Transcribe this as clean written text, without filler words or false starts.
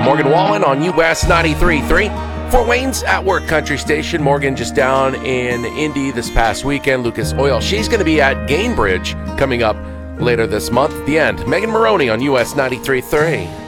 Morgan Wallen on US 93.3. Fort Wayne's at Work Country Station. Morgan just down in Indy this past weekend. Lucas Oil, she's going to be at Gainbridge coming up later this month. At the end, Megan Maroney on US 93.3.